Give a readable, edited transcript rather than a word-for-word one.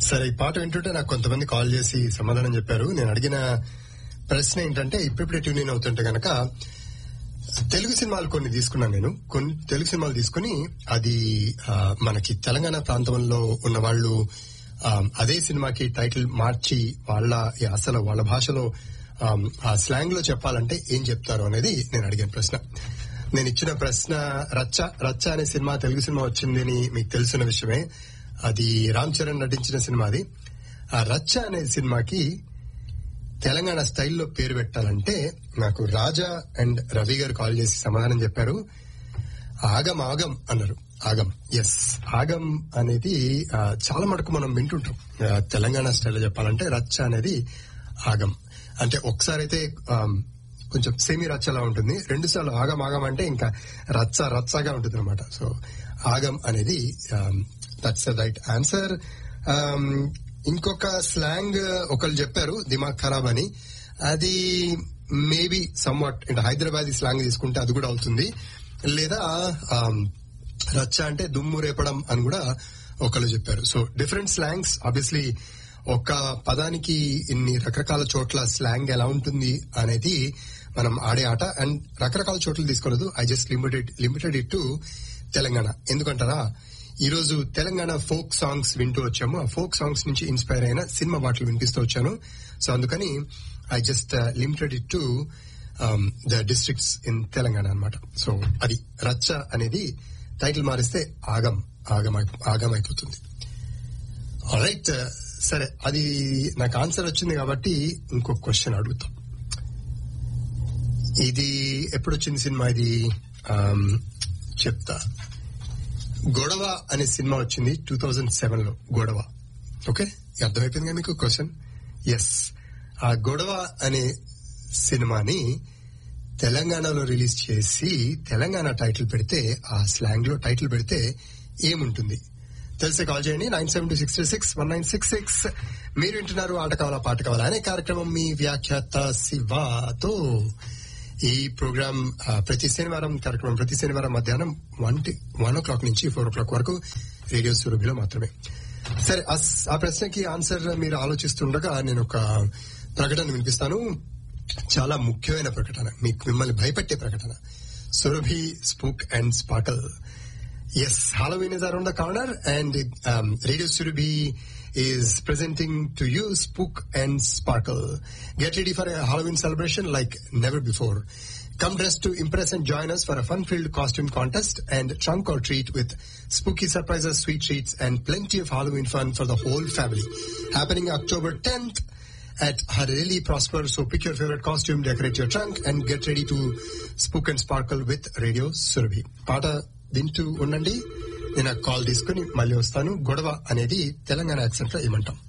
సరే, ఈ పాట వింటుంటే నాకు కొంతమంది కాల్ చేసి సమాధానం చెప్పారు. నేను అడిగిన ప్రశ్న ఏంటంటే, ఇప్పుడిప్పుడే ట్యూన్ ఇన్ అవుతుంటే గనక తెలుగు సినిమాలు కొన్ని తీసుకున్నాను నేను. కొన్ని తెలుగు సినిమాలు తీసుకుని అది మనకి తెలంగాణ ప్రాంతంలో ఉన్న వాళ్ళు అదే సినిమాకి టైటిల్ మార్చి వాళ్ళ అసలు వాళ్ళ భాషలో ఆ స్లాంగ్ లో చెప్పాలంటే ఏం చెప్తారు అనేది నేను అడిగిన ప్రశ్న. నేను ఇచ్చిన ప్రశ్న రచ్చ. రచ్చ అనే సినిమా తెలుగు సినిమా వచ్చిందని మీకు తెలిసిన విషయమే. అది రామ్ చరణ్ నటించిన సినిమా. అది ఆ రచ్చ అనే సినిమాకి తెలంగాణ స్టైల్లో పేరు పెట్టాలంటే నాకు రాజా అండ్ రవి గారు కాల్ చేసి సమాధానం చెప్పారు. ఆగం ఆగం అన్నారు. ఆగం, ఎస్, ఆగం అనేది చాలా మటుకు మనం వింటుంటాం. తెలంగాణ స్టైల్లో చెప్పాలంటే రచ్చ అనేది ఆగం. అంటే ఒకసారి అయితే కొంచెం సెమీ రచ్చలా ఉంటుంది, 2 సార్లు ఆగం ఆగం అంటే ఇంకా రచ్చ రచ్చగా ఉంటుంది అనమాట. సో ఆగం అనేది దట్స్ ద రైట్ ఆన్సర్. ఇంకొక స్లాంగ్ ఒకళ్ళు చెప్పారు, దిమాగ్ ఖరాబ్ అని. అది మేబీ సమ్వాట్ అంటే హైదరాబాద్ స్లాంగ్ తీసుకుంటే అది కూడా అవుతుంది. లేదా రచ్చ అంటే దుమ్ము రేపడం అని కూడా ఒకళ్ళు చెప్పారు. So different slangs. ఆబ్వియస్లీ ఒక పదానికి ఇన్ని రకరకాల చోట్ల స్లాంగ్ ఎలా ఉంటుంది అనేది మనం ఆడే ఆట. అండ్ రకరకాల చోట్ల తీసుకోలేదు. I just limited it to Telangana. ఎందుకంటారా, ఈ రోజు తెలంగాణ ఫోక్ సాంగ్స్ వింటూ వచ్చాము. ఆ ఫోక్ సాంగ్స్ నుంచి ఇన్స్పైర్ అయిన సినిమా పాటలు వినిపిస్తూ వచ్చాను. సో అందుకని I just limited it to the districts in Telangana అనమాట. సో అది రచ్చ అనేది టైటిల్ మారిస్తే ఆగం ఆగం అయిపోతుంది. ఆల్రైట్, సరే, అది నాకు ఆన్సర్ వచ్చింది కాబట్టి ఇంకొక క్వశ్చన్ అడుగుతాం. ఇది ఎప్పుడు వచ్చింది సినిమా? ఇది చెప్తా. గొడవ అనే సినిమా వచ్చింది 2007లో. గొడవ. ఓకే, అర్థమైపోయింది కదా మీకు క్వశ్చన్? ఎస్, ఆ గొడవ అనే సినిమాని తెలంగాణలో రిలీజ్ చేసి తెలంగాణ టైటిల్ పెడితే, ఆ స్లాంగ్ లో టైటిల్ పెడితే ఏముంటుంది తెలిసే కాల్ చేయండి. 9726361966. మీరు వింటున్నారు ఆట కావాలా పాట కావాలా అనే కార్యక్రమం మీ వ్యాఖ్యాత శివాతో. ఈ ప్రోగ్రామ్ ప్రతి శనివారం మధ్యాహ్నం 1 o'clock నుంచి 4 o'clock వరకు రేడియో సురభిలో మాత్రమే. సరే, ఆ ప్రశ్నకి ఆన్సర్ మీరు ఆలోచిస్తుండగా నేను ఒక ప్రకటన వినిపిస్తాను. చాలా ముఖ్యమైన ప్రకటన, మిమ్మల్ని భయపెట్టే ప్రకటన. Surabhi spook and sparkle. Yes, Halloween is around the corner and Radio Surabhi is presenting to you Spook and Sparkle. Get ready for a Halloween celebration like never before. Come dressed to impress and join us for a fun-filled costume contest and trunk or treat with spooky surprises, sweet treats and plenty of Halloween fun for the whole family. Happening October 10th at Hareli Prosper. So pick your favorite costume, decorate your trunk and get ready to Spook and Sparkle with Radio Surabhi. Paata వింటూ ఉండండి. నేను call తీసుకుని మళ్ళీ వస్తాను. గొడవ అనేది Telangana accent లో ఏమంటాం?